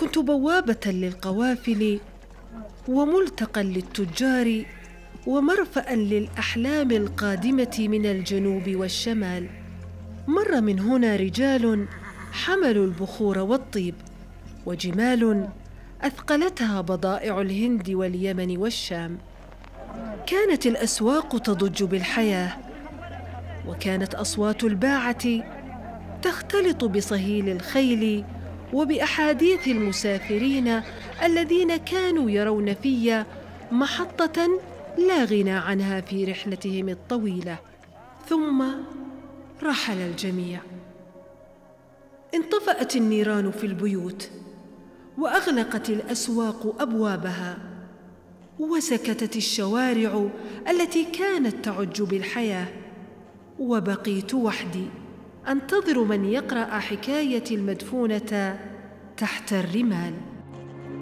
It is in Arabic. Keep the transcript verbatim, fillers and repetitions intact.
كنت بوابة للقوافل وملتقى للتجار ومرفأ للأحلام القادمة من الجنوب والشمال. مر من هنا رجال حملوا البخور والطيب، وجمال أثقلتها بضائع الهند واليمن والشام. كانت الأسواق تضج بالحياة، وكانت أصوات الباعة تختلط بصهيل الخيل وبأحاديث المسافرين الذين كانوا يرون في محطة لا غنى عنها في رحلتهم الطويلة. ثم رحل الجميع. انطفأت النيران في البيوت، وأغلقت الأسواق أبوابها، وسكتت الشوارع التي كانت تعج بالحياة، وبقيت وحدي أنتظر من يقرأ حكايتي المدفونة تحت الرمال.